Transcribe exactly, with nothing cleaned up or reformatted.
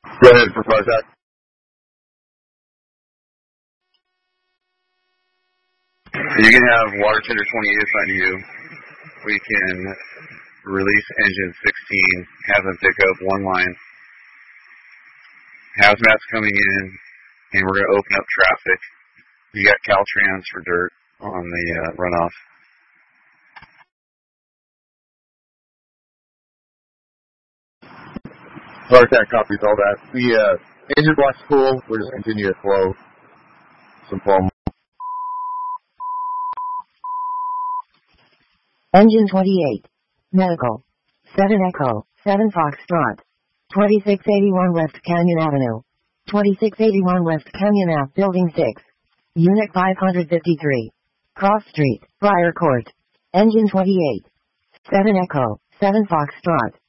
Go ahead for contact. You can have water tender twenty-eight assigned to you. We can release engine sixteen, have them pick up one line. Hazmat's coming in, and we're going to open up traffic. You got Caltrans for dirt on the uh, runoff. Contact copies all that. The uh, engine block's cool. We're just continue to flow some foam. Engine twenty-eight. Medical. seven Echo. seven Foxtrot. twenty-six eighty-one West Canyon Avenue. twenty-six eighty-one West Canyon Ave, Building six. Unit five hundred fifty-three. Cross Street, Briar Court. Engine twenty-eight. seven Echo. seven Foxtrot.